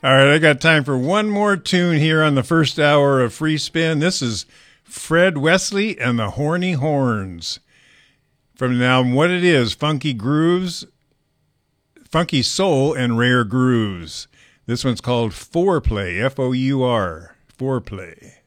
All right, I got time for one more tune here on the first hour of Free Spin. This is Fred Wesley and the Horny Horns. From the album What It Is, Funky Grooves, Funky Soul, and Rare Grooves. This one's called Foreplay, Four, Foreplay.